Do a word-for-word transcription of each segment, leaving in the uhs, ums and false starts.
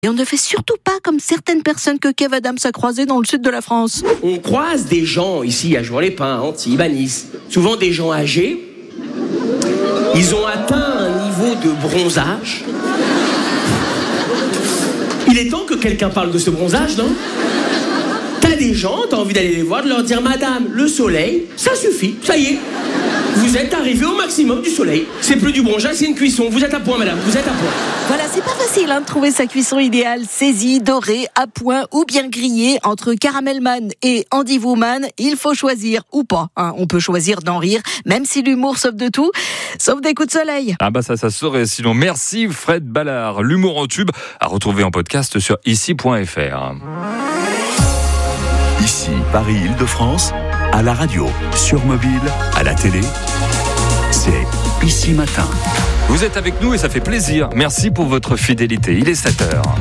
Et on ne fait surtout pas comme certaines personnes que Kev Adams a croisées dans le sud de la France. On croise des gens ici à Jouan-les-Pins, Antibes, à Nice, souvent des gens âgés. Ils ont atteint un niveau de bronzage. Il est temps que quelqu'un parle de ce bronzage, non ? T'as des gens, t'as envie d'aller les voir, de leur dire « Madame, le soleil, ça suffit, ça y est. Vous êtes arrivé au maximum du soleil. C'est plus du bronzage, c'est une cuisson. Vous êtes à point, madame, vous êtes à point. » Voilà, c'est pas facile hein, de trouver sa cuisson idéale. Saisie, dorée, à point ou bien grillée. Entre Caramelman et Andy Woman, il faut choisir ou pas. Hein. On peut choisir d'en rire, même si l'humour sauve de tout, sauf des coups de soleil. Ah bah ça, ça serait sinon. Merci Fred Ballard. L'humour en tube à retrouver en podcast sur ici point f r. Ici, Paris-Île-de-France, à la radio, sur mobile, à la télé, c'est Ici Matin. Vous êtes avec nous et ça fait plaisir. Merci pour votre fidélité. Il est sept heures.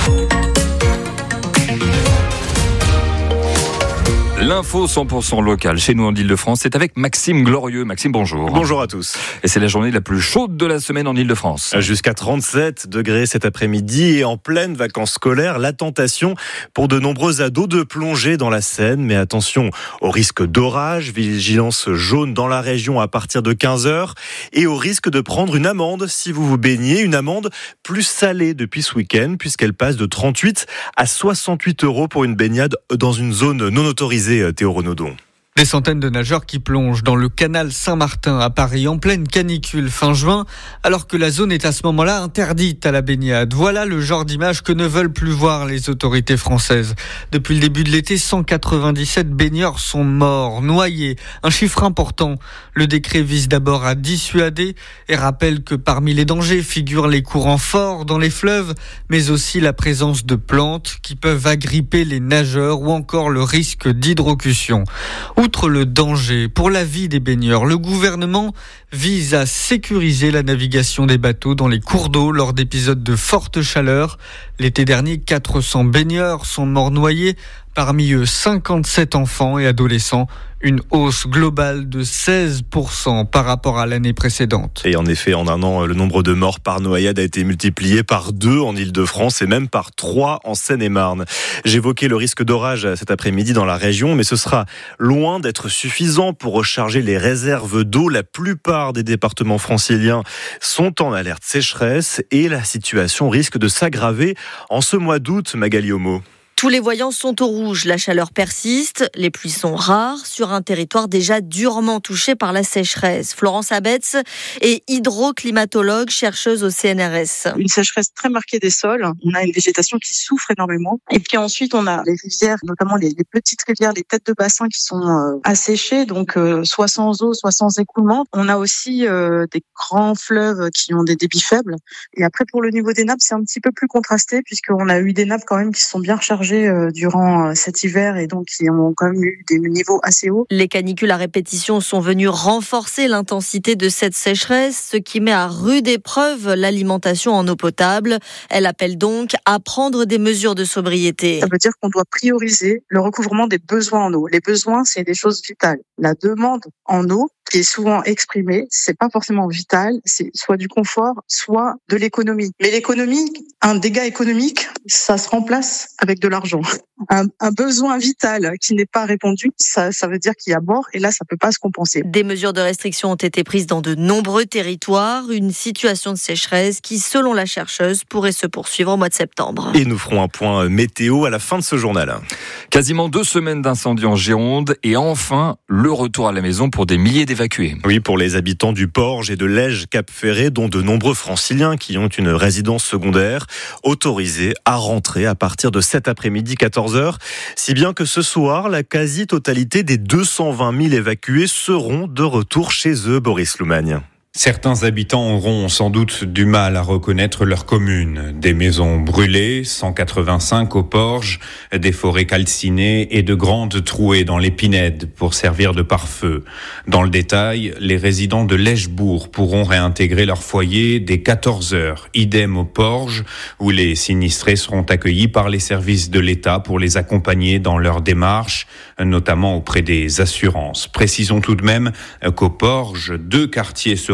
L'info cent pour cent locale chez nous en Île-de-France, c'est avec Maxime Glorieux. Maxime, bonjour. Bonjour à tous. Et c'est la journée la plus chaude de la semaine en Île-de-France. Jusqu'à trente-sept degrés cet après-midi et en pleine vacances scolaires, la tentation pour de nombreux ados de plonger dans la Seine. Mais attention au risque d'orage, vigilance jaune dans la région à partir de quinze heures et au risque de prendre une amende si vous vous baignez. Une amende plus salée depuis ce week-end puisqu'elle passe de trente-huit à soixante-huit euros pour une baignade dans une zone non autorisée. Théo Renaudon. Des centaines de nageurs qui plongent dans le canal Saint-Martin à Paris en pleine canicule fin juin, alors que la zone est à ce moment-là interdite à la baignade. Voilà le genre d'image que ne veulent plus voir les autorités françaises. Depuis le début de l'été, cent quatre-vingt-dix-sept baigneurs sont morts, noyés. Un chiffre important. Le décret vise d'abord à dissuader et rappelle que parmi les dangers figurent les courants forts dans les fleuves, mais aussi la présence de plantes qui peuvent agripper les nageurs ou encore le risque d'hydrocution. Outre le danger pour la vie des baigneurs, le gouvernement vise à sécuriser la navigation des bateaux dans les cours d'eau lors d'épisodes de forte chaleur. L'été dernier, quatre cents baigneurs sont morts noyés, parmi eux cinquante-sept enfants et adolescents. Une hausse globale de seize pour cent par rapport à l'année précédente. Et en effet, en un an, le nombre de morts par noyade a été multiplié par deux en Île-de-France et même par trois en Seine-et-Marne. J'évoquais le risque d'orage cet après-midi dans la région, mais ce sera loin d'être suffisant pour recharger les réserves d'eau. La plupart des départements franciliens sont en alerte sécheresse et la situation risque de s'aggraver en ce mois d'août, Magali Homo. Tous les voyants sont au rouge, la chaleur persiste, les pluies sont rares sur un territoire déjà durement touché par la sécheresse. Florence Abetz est hydroclimatologue, chercheuse au C N R S. Une sécheresse très marquée des sols, on a une végétation qui souffre énormément. Et puis ensuite, on a les rivières, notamment les, les petites rivières, les têtes de bassin qui sont euh, asséchées, donc euh, soit sans eau, soit sans écoulement. On a aussi euh, des grands fleuves qui ont des débits faibles. Et après, pour le niveau des nappes, c'est un petit peu plus contrasté puisqu'on a eu des nappes quand même qui sont bien rechargées durant cet hiver et donc qui ont quand même eu des niveaux assez hauts. Les canicules à répétition sont venues renforcer l'intensité de cette sécheresse, ce qui met à rude épreuve l'alimentation en eau potable. Elle appelle donc à prendre des mesures de sobriété. Ça veut dire qu'on doit prioriser le recouvrement des besoins en eau. Les besoins, c'est des choses vitales. La demande en eau, qui est souvent exprimée, c'est pas forcément vital, c'est soit du confort, soit de l'économie. Mais l'économie, un dégât économique, ça se remplace avec de l'argent. Un, un besoin vital qui n'est pas répondu, ça, ça veut dire qu'il y a mort, et là, ça peut pas se compenser. Des mesures de restriction ont été prises dans de nombreux territoires, une situation de sécheresse qui, selon la chercheuse, pourrait se poursuivre au mois de septembre. Et nous ferons un point météo à la fin de ce journal. Quasiment deux semaines d'incendie en Gironde et enfin le retour à la maison pour des milliers d'évacués. Oui, pour les habitants du Porge et de Lège-Cap-Ferré, dont de nombreux franciliens qui ont une résidence secondaire, autorisés à rentrer à partir de cet après-midi quatorze heures. Si bien que ce soir, la quasi-totalité des deux cent vingt mille évacués seront de retour chez eux, Boris Loumagne. Certains habitants auront sans doute du mal à reconnaître leur commune. Des maisons brûlées, cent quatre-vingt-cinq au Porge, des forêts calcinées et de grandes trouées dans les pinèdes pour servir de pare-feu. Dans le détail, les résidents de Lèchebourg pourront réintégrer leur foyer dès quatorze heures. Idem au Porge, où les sinistrés seront accueillis par les services de l'État pour les accompagner dans leur démarche, notamment auprès des assurances. Précisons tout de même qu'au Porge, deux quartiers seront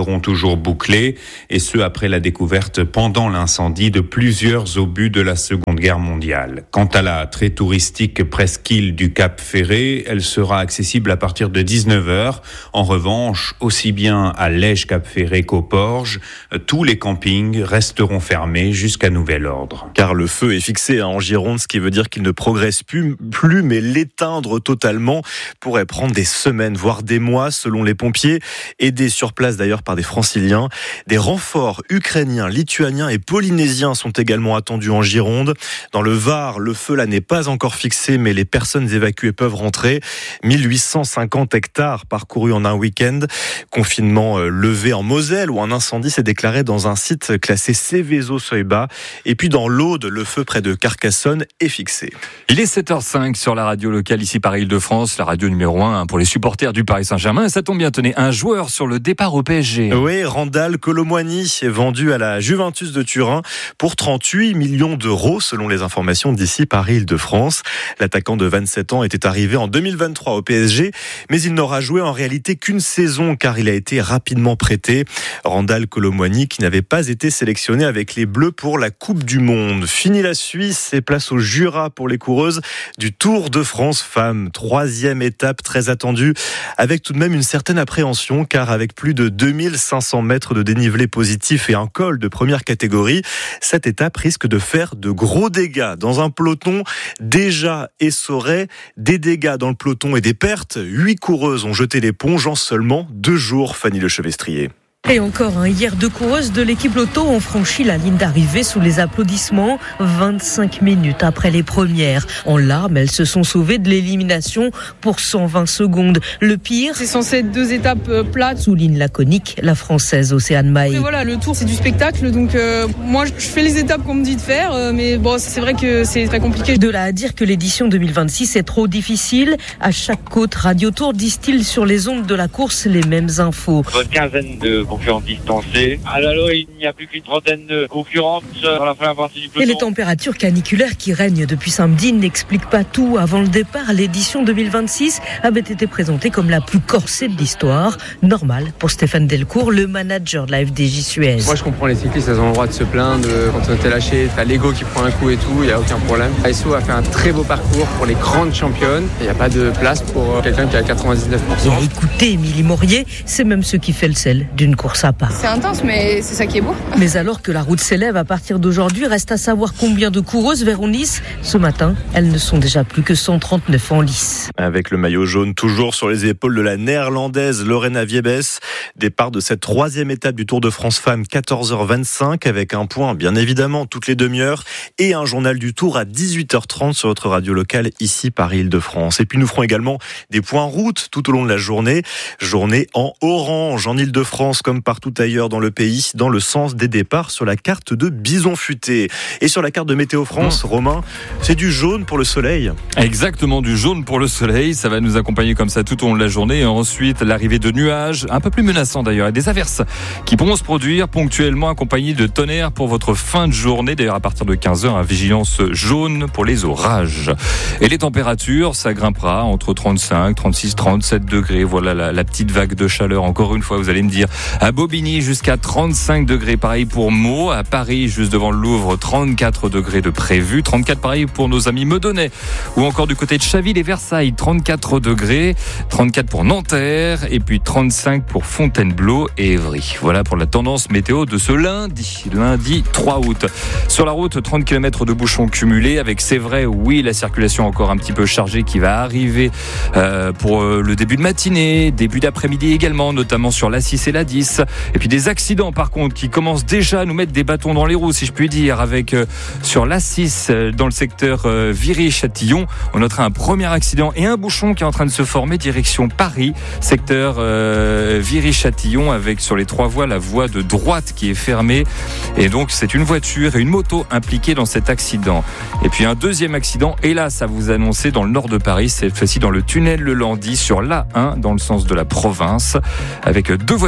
resteront toujours bouclés, et ce après la découverte pendant l'incendie de plusieurs obus de la Seconde Guerre mondiale. Quant à la très touristique presqu'île du Cap Ferré, elle sera accessible à partir de dix-neuf heures. En revanche, aussi bien à Lège-Cap Ferré qu'au Porge, tous les campings resteront fermés jusqu'à nouvel ordre. Car le feu est fixé en Gironde, ce qui veut dire qu'il ne progresse plus, plus mais l'éteindre totalement pourrait prendre des semaines, voire des mois, selon les pompiers, aidés sur place d'ailleurs par des franciliens. Des renforts ukrainiens, lituaniens et polynésiens sont également attendus en Gironde. Dans le Var, le feu là n'est pas encore fixé, mais les personnes évacuées peuvent rentrer. mille huit cent cinquante hectares parcourus en un week-end. Confinement levé en Moselle, où un incendie s'est déclaré dans un site classé Céveso seuil bas. Et puis dans l'Aude, le feu près de Carcassonne est fixé. Il est sept heures cinq sur la radio locale ici par Île-de-France, la radio numéro un pour les supporters du Paris Saint-Germain. Ça tombe bien, tenez, un joueur sur le départ au P S G. Oui, Randal Kolo Muani est vendu à la Juventus de Turin pour trente-huit millions d'euros selon les informations d'ici par Île-de-France. L'attaquant de vingt-sept ans était arrivé en deux mille vingt-trois au P S G, mais il n'aura joué en réalité qu'une saison car il a été rapidement prêté. Randal Kolo Muani qui n'avait pas été sélectionné avec les Bleus pour la Coupe du Monde. Fini la Suisse et place au Jura pour les coureuses du Tour de France femmes. Troisième étape très attendue avec tout de même une certaine appréhension car avec plus de deux mille cinq cents mètres de dénivelé positif et un col de première catégorie, cette étape risque de faire de gros dégâts dans un peloton déjà essoré. Des dégâts dans le peloton et des pertes. Huit coureuses ont jeté l'éponge en seulement deux jours, Fanny Lechevestrier. Et encore, hein, hier, deux coureuses de l'équipe Lotto ont franchi la ligne d'arrivée sous les applaudissements vingt-cinq minutes après les premières. En larmes, elles se sont sauvées de l'élimination pour cent vingt secondes. Le pire, c'est censé être deux étapes euh, plates. Souligne laconique la Française Océane Mahé. Voilà, le tour, c'est du spectacle. Donc, euh, moi, je fais les étapes qu'on me dit de faire. Euh, mais bon, c'est vrai que c'est très compliqué. De là à dire que l'édition deux mille vingt-six est trop difficile. À chaque côte Radio Tour distille sur les ondes de la course les mêmes infos. Une quinzaine de concurrents distancés. À l'Allo, il n'y a plus qu'une trentaine de concurrentes dans la première partie du peloton. Et les températures caniculaires qui règnent depuis samedi n'expliquent pas tout. Avant le départ, l'édition deux mille vingt-six avait été présentée comme la plus corsée de l'histoire. Normal pour Stéphane Delcourt, le manager de la F D J Suez. Moi, je comprends les cyclistes, elles ont le droit de se plaindre. Quand on était lâché, t'as l'ego qui prend un coup et tout, il n'y a aucun problème. A S O a fait un très beau parcours pour les grandes championnes. Il n'y a pas de place pour quelqu'un qui a quatre-vingt-dix-neuf pour cent. Et écoutez, Émilie Maurier, c'est même ce qui fait le sel d'une course à part. C'est intense, mais c'est ça qui est beau. Mais alors que la route s'élève à partir d'aujourd'hui, reste à savoir combien de coureuses verront Nice. Ce matin, elles ne sont déjà plus que cent trente-neuf en lice. Avec le maillot jaune toujours sur les épaules de la néerlandaise Lorena Wiebes. Départ de cette troisième étape du Tour de France Femmes, quatorze heures vingt-cinq, avec un point, bien évidemment, toutes les demi-heures, et un journal du Tour à dix-huit heures trente sur votre radio locale, ici, Paris-Île-de-France. Et puis nous ferons également des points route tout au long de la journée. Journée en orange, en Île-de-France, comme partout ailleurs dans le pays, dans le sens des départs sur la carte de Bison Futé. Et sur la carte de Météo France, mmh. Romain, c'est du jaune pour le soleil. Exactement, du jaune pour le soleil. Ça va nous accompagner comme ça tout au long de la journée. Et ensuite, l'arrivée de nuages, un peu plus menaçants d'ailleurs, et des averses qui pourront se produire ponctuellement accompagnées de tonnerre pour votre fin de journée. D'ailleurs, à partir de quinze heures, vigilance jaune pour les orages. Et les températures, ça grimpera entre trente-cinq, trente-six, trente-sept degrés. Voilà la, la petite vague de chaleur. Encore une fois, vous allez me dire, à Bobigny jusqu'à trente-cinq degrés. Pareil pour Meaux. À Paris, juste devant le Louvre, trente-quatre degrés de prévu. trente-quatre pareil pour nos amis meudonnais. Ou encore du côté de Chaville et Versailles, trente-quatre degrés. trente-quatre pour Nanterre. Et puis trente-cinq pour Fontainebleau et Évry. Voilà pour la tendance météo de ce lundi. Lundi trois août. Sur la route, trente kilomètres de bouchons cumulés. Avec, c'est vrai, oui, la circulation encore un petit peu chargée qui va arriver euh, pour euh, le début de matinée, début d'après-midi également, notamment sur l'A six et l'A dix. Et puis des accidents par contre qui commencent déjà à nous mettre des bâtons dans les roues, si je puis dire, avec euh, sur l'A six euh, dans le secteur euh, Viry-Châtillon, on notera un premier accident et un bouchon qui est en train de se former direction Paris, secteur euh, Viry-Châtillon, avec sur les trois voies la voie de droite qui est fermée, et donc c'est une voiture et une moto impliquées dans cet accident. Et puis un deuxième accident, hélas à vous annoncer, dans le nord de Paris, cette fois-ci dans le tunnel Le Landy sur l'A un dans le sens de la province, avec deux voitures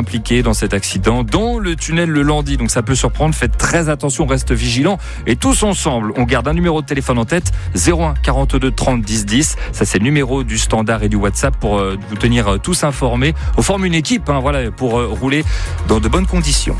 impliqués dans cet accident dans le tunnel Le Landy. Donc ça peut surprendre, faites très attention, reste vigilant. Et tous ensemble, on garde un numéro de téléphone en tête, zéro un quarante-deux trente dix dix. Ça c'est le numéro du standard et du WhatsApp pour euh, vous tenir euh, tous informés. On forme une équipe hein, voilà, pour euh, rouler dans de bonnes conditions.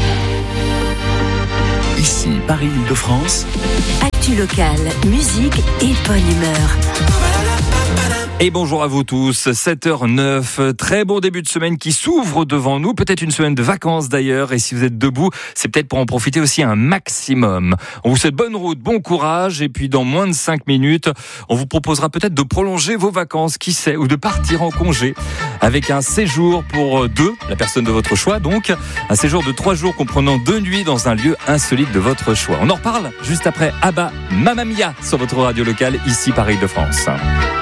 Ici, Paris-Île-de-France. Actu locale, musique et bonne humeur. Et bonjour à vous tous, sept heures neuf, très bon début de semaine qui s'ouvre devant nous, peut-être une semaine de vacances d'ailleurs, et si vous êtes debout, c'est peut-être pour en profiter aussi un maximum. On vous souhaite bonne route, bon courage, et puis dans moins de cinq minutes, on vous proposera peut-être de prolonger vos vacances, qui sait, ou de partir en congé, avec un séjour pour deux, la personne de votre choix donc, un séjour de trois jours comprenant deux nuits dans un lieu insolite de votre choix. On en reparle juste après Abba, Mamma Mia, sur votre radio locale, ici Paris-Île-de-France.